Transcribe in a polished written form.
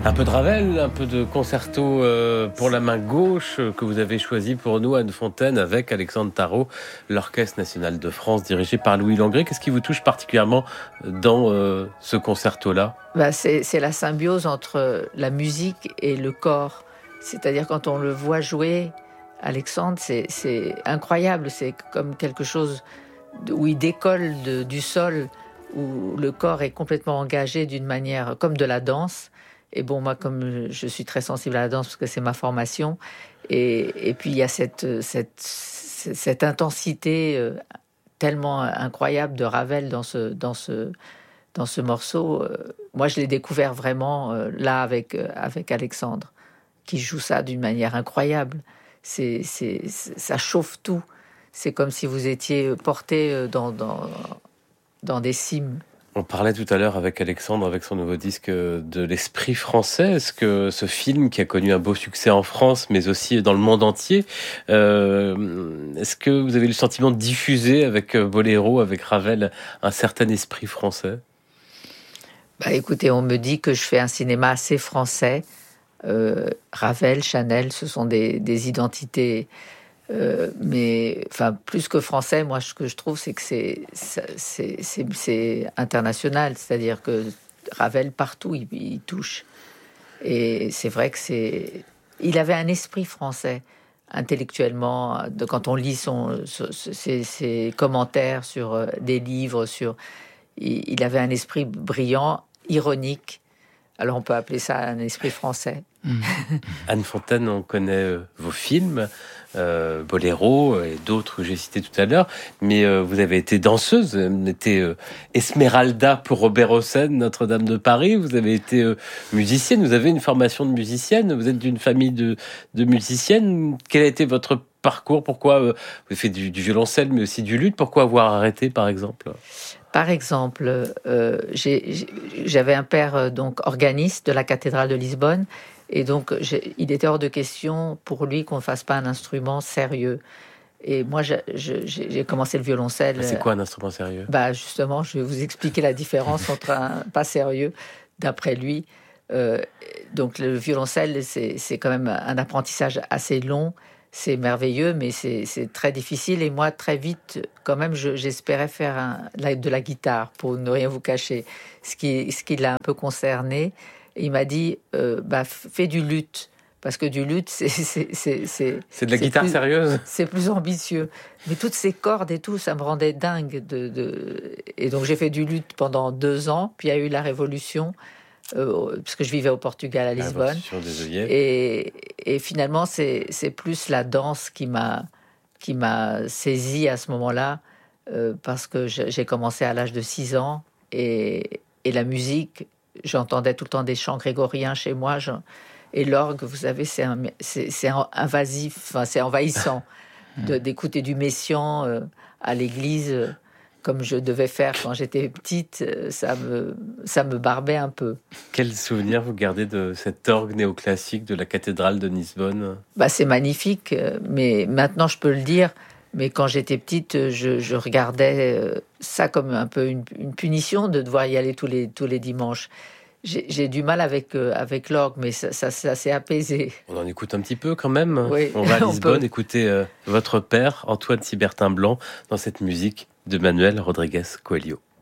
Un peu de Ravel, un peu de concerto pour la main gauche que vous avez choisi pour nous, Anne Fontaine, avec Alexandre Tarot, l'Orchestre national de France dirigé par Louis Langrée. Qu'est-ce qui vous touche particulièrement dans ce concerto-là ? C'est la symbiose entre la musique et le corps. C'est-à-dire quand on le voit jouer, Alexandre, c'est incroyable. C'est comme quelque chose où il décolle du sol, où le corps est complètement engagé d'une manière comme de la danse. Et bon, moi, comme je suis très sensible à la danse parce que c'est ma formation, et puis il y a cette intensité tellement incroyable de Ravel dans ce morceau. Moi, je l'ai découvert vraiment là avec Alexandre, qui joue ça d'une manière incroyable. Ça chauffe tout. C'est comme si vous étiez porté dans des cimes. On parlait tout à l'heure avec Alexandre, avec son nouveau disque, de l'esprit français. Est-ce que ce film, qui a connu un beau succès en France, mais aussi dans le monde entier, est-ce que vous avez le sentiment de diffuser avec Boléro, avec Ravel, un certain esprit français ? Écoutez, on me dit que je fais un cinéma assez français. Ravel, Chanel, ce sont des identités... mais enfin, plus que français, moi, ce que je trouve, c'est que c'est international. C'est-à-dire que Ravel, partout, il touche. Et c'est vrai que il avait un esprit français, intellectuellement. Quand on lit ses commentaires sur des livres, il avait un esprit brillant, ironique. Alors, on peut appeler ça un esprit français. Anne Fontaine, on connaît vos films, Boléro et d'autres que j'ai cités tout à l'heure, mais vous avez été danseuse, vous avez été Esmeralda pour Robert Hossein, Notre-Dame de Paris, vous avez été musicienne, vous avez une formation de musicienne, vous êtes d'une famille de musiciennes. Quel a été votre parcours ? Pourquoi vous avez fait du violoncelle, mais aussi du luth ? Pourquoi avoir arrêté, par exemple ? Par exemple, j'avais un père donc organiste de la cathédrale de Lisbonne, et donc il était hors de question pour lui qu'on ne fasse pas un instrument sérieux. Et moi, j'ai commencé le violoncelle. C'est quoi un instrument sérieux ? Justement, je vais vous expliquer la différence entre un pas sérieux, d'après lui. Donc le violoncelle, c'est quand même un apprentissage assez long. C'est merveilleux, mais c'est très difficile. Et moi, très vite, quand même, j'espérais faire de la guitare, pour ne rien vous cacher. Ce qui l'a un peu concerné. Il m'a dit, fais du luth. Parce que du luth, c'est de la guitare sérieuse. C'est plus ambitieux. Mais toutes ces cordes et tout, ça me rendait dingue. Et donc, j'ai fait du luth pendant 2 ans. Puis, il y a eu la Révolution. Parce que je vivais au Portugal, à Lisbonne. Et finalement, c'est plus la danse qui m'a saisi à ce moment-là, parce que j'ai commencé à l'âge de 6 ans, et la musique, j'entendais tout le temps des chants grégoriens chez moi, et l'orgue, vous savez, c'est invasif, enfin, c'est envahissant d'écouter du Messiaen à l'église. Comme je devais faire quand j'étais petite, ça me barbait un peu. Quel souvenir vous gardez de cet orgue néoclassique de la cathédrale de Lisbonne ? C'est magnifique, mais maintenant je peux le dire. Mais quand j'étais petite, je regardais ça comme un peu une punition de devoir y aller tous les dimanches. J'ai du mal avec l'orgue, mais ça s'est apaisé. On en écoute un petit peu quand même. Oui, on va à Lisbonne écouter votre père, Antoine Cybertin Blanc, dans cette musique de Manuel Rodriguez Coelho.